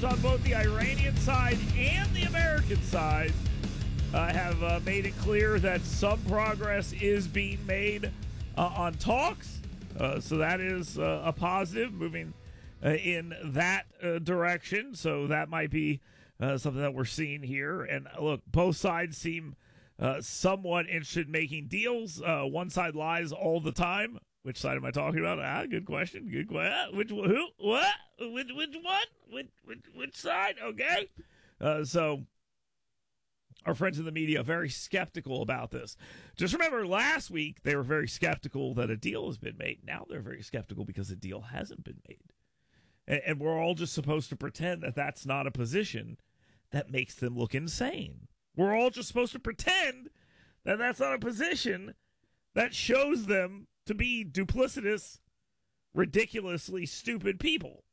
leaders on both the Iranian side and the American side have made it clear that some progress is being made on talks. So that is a positive, moving in that direction. So that might be something that we're seeing here. And look, both sides seem somewhat interested in making deals. One side lies all the time. Which side am I talking about? Good question. Good question. Which who? What? Which one? Which side? Okay. So our friends in the media are very skeptical about this. Just remember, last week they were very skeptical that a deal has been made. Now they're very skeptical because a deal hasn't been made. And we're all just supposed to pretend that that's not a position that makes them look insane. We're all just supposed to pretend that that's not a position that shows them to be duplicitous, ridiculously stupid people.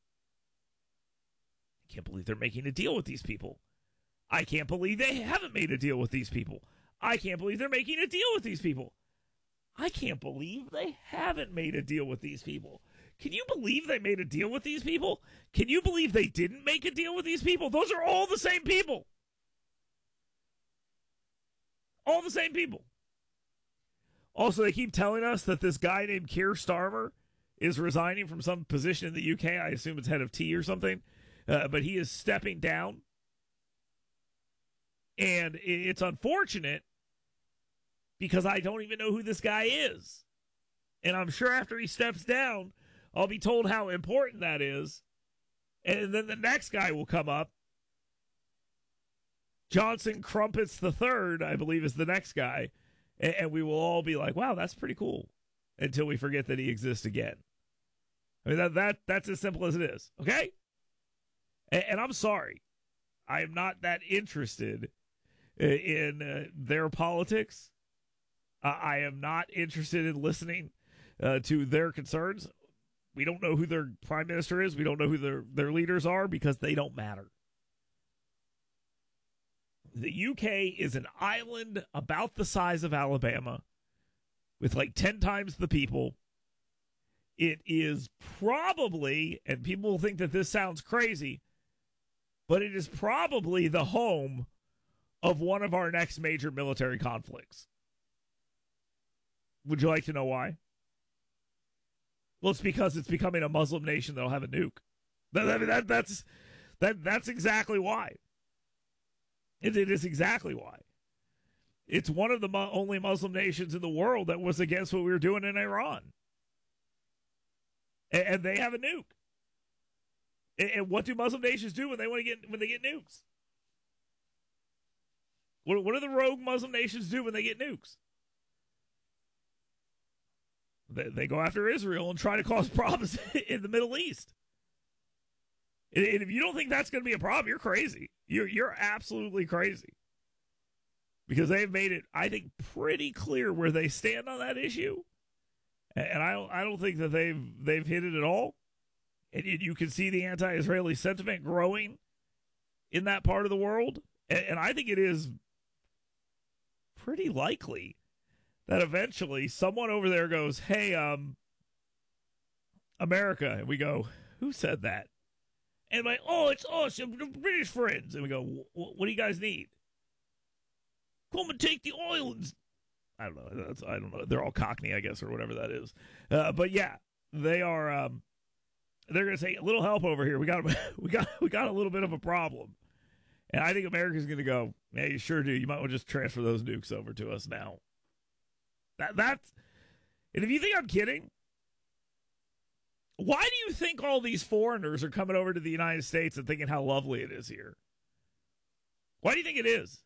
I can't believe they're making a deal with these people. I can't believe they haven't made a deal with these people. I can't believe they're making a deal with these people. I can't believe they haven't made a deal with these people. Can you believe they made a deal with these people? Can you believe they didn't make a deal with these people? Those are all the same people. All the same people. Also, they keep telling us that this guy named Keir Starmer is resigning from some position in the UK. I assume it's head of tea or something. But he is stepping down. And it's unfortunate because I don't even know who this guy is. And I'm sure after he steps down, I'll be told how important that is. And then the next guy will come up. Johnson Crumpets III, I believe, is the next guy. And we will all be like, wow, that's pretty cool. Until we forget that he exists again. I mean, that's as simple as it is. Okay? And I'm sorry. I am not that interested in their politics. I am not interested in listening to their concerns. We don't know who their prime minister is. We don't know who their leaders are because they don't matter. The UK is an island about the size of Alabama with like 10 times the people. It is probably, and people will think that this sounds crazy, but it is probably the home of one of our next major military conflicts. Would you like to know why? Well, it's because it's becoming a Muslim nation that'll have a nuke. That's exactly why. It is exactly why. It's one of the only Muslim nations in the world that was against what we were doing in Iran. And they have a nuke. And what do Muslim nations do when they get nukes? What do the rogue Muslim nations do when they get nukes? They go after Israel and try to cause problems in the Middle East. And if you don't think that's going to be a problem, you're crazy. You're absolutely crazy. Because they've made it, I think, pretty clear where they stand on that issue. And I don't think that they've hit it at all. And you can see the anti-Israeli sentiment growing in that part of the world. And I think it is pretty likely that eventually someone over there goes, hey, America. And we go, who said that? And like, oh, it's us, the British friends. And we go, what do you guys need? Come and take the islands. I don't know. I don't know. They're all Cockney, I guess, or whatever that is. But yeah, they are. They're going to say a little help over here. We got a little bit of a problem, and I think America's going to go. Yeah, you sure do. You might want to just transfer those nukes over to us now. That's. And if you think I'm kidding, why do you think all these foreigners are coming over to the United States and thinking how lovely it is here? Why do you think it is?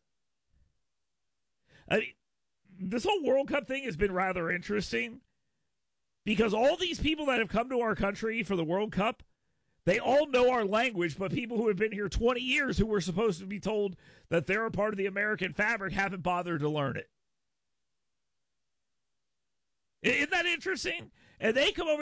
I mean, this whole World Cup thing has been rather interesting because all these people that have come to our country for the World Cup, they all know our language, but people who have been here 20 years who were supposed to be told that they're a part of the American fabric haven't bothered to learn it. Isn't that interesting? And they come over